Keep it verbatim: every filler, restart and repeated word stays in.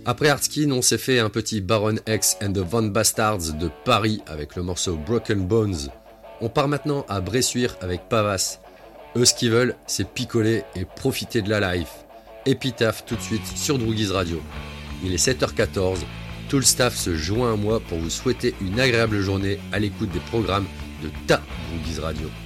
Après Hardskin, on s'est fait un petit Baron X and the Van Bastards de Paris avec le morceau Broken Bones. On part maintenant à Bressuire avec Pavas. Eux, ce qu'ils veulent, c'est picoler et profiter de la life. Épitaphe tout de suite sur Droogies Radio. Il est sept heures quatorze, tout le staff se joint à moi pour vous souhaiter une agréable journée à l'écoute des programmes de ta Droogies Radio.